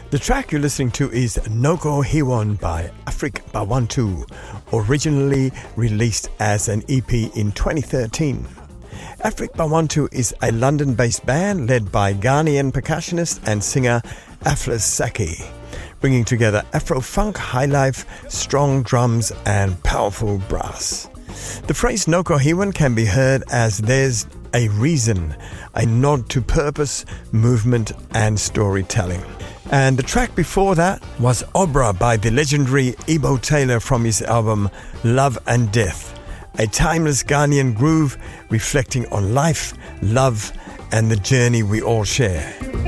The track you're listening to is Noko Hiwon by Afrik Bawantu, originally released as an EP in 2013. Afrik Bawantu is a London-based band led by Ghanaian percussionist and singer Aflas Saki, bringing together Afro-funk, highlife, strong drums and powerful brass. The phrase Noko Hiwon can be heard as there's a reason, a nod to purpose, movement and storytelling. And the track before that was Obra by the legendary Ebo Taylor from his album Love and Death, a timeless Ghanaian groove reflecting on life, love and the journey we all share.